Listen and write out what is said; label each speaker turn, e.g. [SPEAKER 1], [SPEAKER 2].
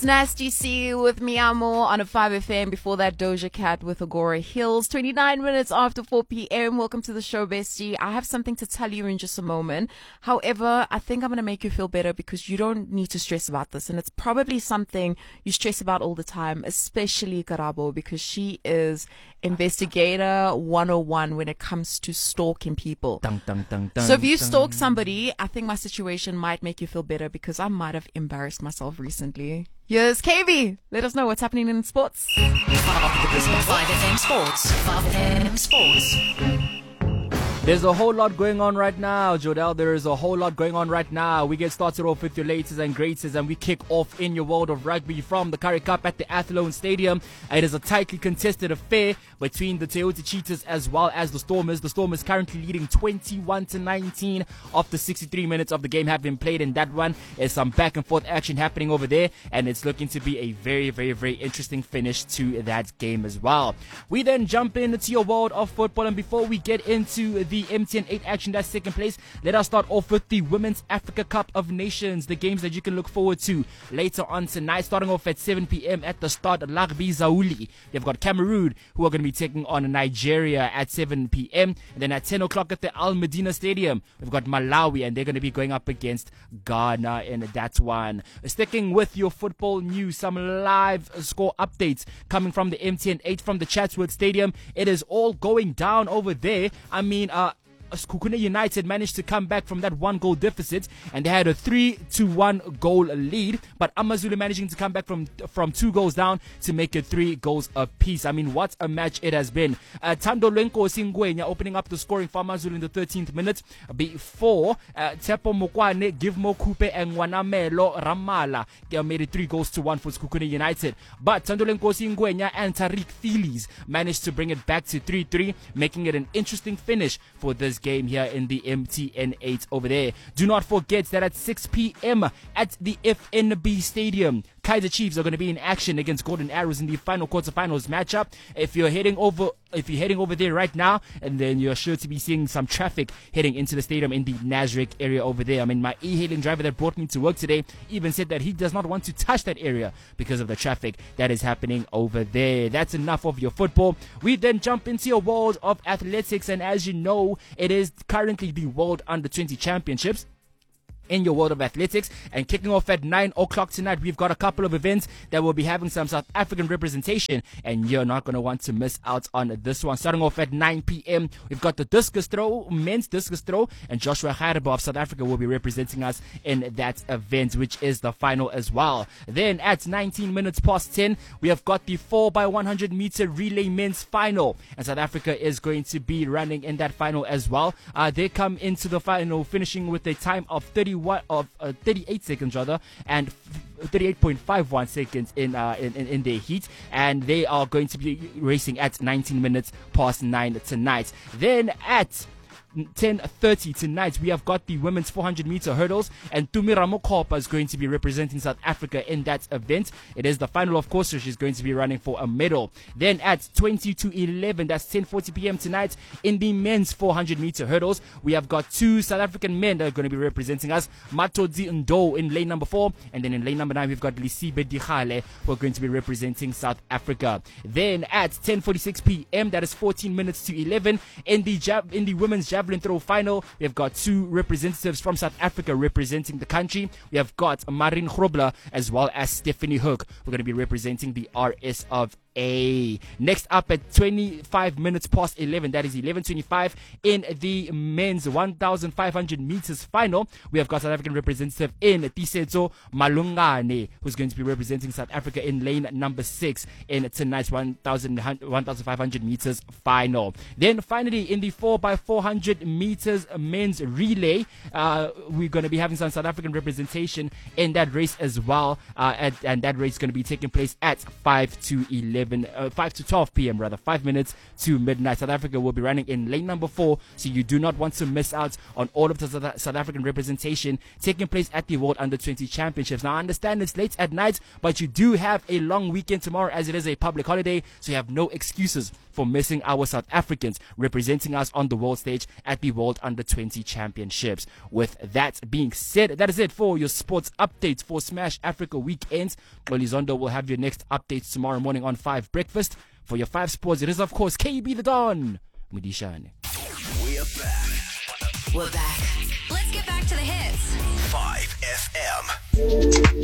[SPEAKER 1] Nasty C with Miamo on a 5FM. Before that, Doja Cat with Agora Hills. 29 minutes after 4 p.m. Welcome to the show, bestie. I have something to tell you in just a moment. However, I think I'm going to make you feel better because you don't need to stress about this. And it's probably something you stress about all the time, especially Karabo, because she is investigator 101 when it comes to stalking people.
[SPEAKER 2] Dun, dun, dun, dun,
[SPEAKER 1] So if you
[SPEAKER 2] dun.
[SPEAKER 1] stalk somebody, I think my situation might make you feel better because I might have embarrassed myself recently. Here's KB. Let us know what's happening in sports.
[SPEAKER 3] 5FM Sports. 5FM Sports.
[SPEAKER 2] There's a whole lot going on right now, Jodel. There is a whole lot going on right now. We get started off with your latest and greatest, and we kick off in your world of rugby from the Currie Cup at the Athlone Stadium. It is a tightly contested affair between the Toyota Cheetahs as well as the Stormers. The Stormers currently leading 21-19 after 63 minutes of the game have been played, and that one is some back and forth action happening over there, and it's looking to be a very, very, very interesting finish to that game as well. We then jump into your world of football, and before we get into the MTN 8 action that's taking place, let us start off with the Women's Africa Cup of Nations, the games that you can look forward to later on tonight, starting off at 7 p.m. at the start. Lagbi Zauli, they've got Cameroon, who are going to be taking on Nigeria at 7 p.m. And then at 10 o'clock at the Al Medina Stadium, we've got Malawi, and they're going to be going up against Ghana in that one. Sticking with your football news, some live score updates coming from the MTN 8 from the Chatsworth Stadium. It is all going down over there. I mean, Sekhukhune United managed to come back from that 1-goal deficit, and they had a 3-1 goal lead, but AmaZulu managing to come back from 2 goals down to make it 3 goals apiece. I mean, what a match it has been. Thando Lwenkosi Ngwenya opening up the scoring for AmaZulu in the 13th minute before Tepo Mokwane, Givmo Kupe, and Wanamelo Ramala made it 3-1 for Sekhukhune United, but Thando Lwenkosi Ngwenya and Tariq Thilis managed to bring it back to 3-3, making it an interesting finish for this game here in the MTN 8 over there. Do not forget that at 6 p.m. at the FNB Stadium, Kaizer Chiefs are going to be in action against Golden Arrows in the final quarterfinals matchup. If you're heading over there right now, and then you're sure to be seeing some traffic heading into the stadium in the Nasrec area over there. I mean, my e-hailing driver that brought me to work today even said that he does not want to touch that area because of the traffic that is happening over there. That's enough of your football. We then jump into your world of athletics, and as you know, it is currently the World Under-20 Championships in your world of athletics, and kicking off at 9 o'clock tonight, we've got a couple of events that will be having some South African representation, and you're not going to want to miss out on this one. Starting off at 9 p.m, we've got the discus throw, men's discus throw, and Joshua Gerbo of South Africa will be representing us in that event, which is the final as well. Then at 19 minutes past 10, we have got the 4x100 meter relay men's final, and South Africa is going to be running in that final as well. They come into the final finishing with a time of 38 seconds and 38.51 seconds in their heat, and they are going to be racing at 19 minutes past 9 tonight. Then at 10:30 tonight, we have got the women's 400 meter hurdles, and Tumi Ramokopa is going to be representing South Africa in that event. It is the final, of course, so she's going to be running for a medal. Then at 20:11, that's 10:40 p.m. tonight, in the men's 400 meter hurdles, we have got 2 South African men that are going to be representing us. Matodzi Ndo in lane number 4, and then in lane number 9, we've got Lisibe Dikhale, who are going to be representing South Africa. Then at 10:46 p.m., that is 14 minutes to 11, in the women's javelin throw final, we have got 2 representatives from South Africa representing the country. We have got Marin Grobler as well as Stephanie Hook. We're going to be representing the RS of A. Next up at 25 minutes past 11, that is 11:25, in the men's 1,500 meters final, we have got South African representative in Tisetso Malungane, who's going to be representing South Africa in lane number 6 in tonight's 1,500 meters final. Then finally, in the 4x400 meters men's relay, we're going to be having some South African representation in that race as well, and that race is going to be taking place at 5 to 11 5 to 12 p.m. rather, 5 minutes to midnight. South Africa will be running in lane number 4, so you do not want to miss out on all of the South African representation taking place at the World Under-20 Championships. Now, I understand it's late at night, but you do have a long weekend tomorrow as it is a public holiday, so you have no excuses for missing our South Africans representing us on the world stage at the World Under-20 Championships. With that being said, that is it for your sports updates for Smash Africa Weekends. Olizondo will have your next updates tomorrow morning on 5 Breakfast. For your 5 sports, it is of course KB the Don. Mudishane.
[SPEAKER 4] We're back.
[SPEAKER 3] We're back. Let's get back to the hits.
[SPEAKER 4] 5 FM.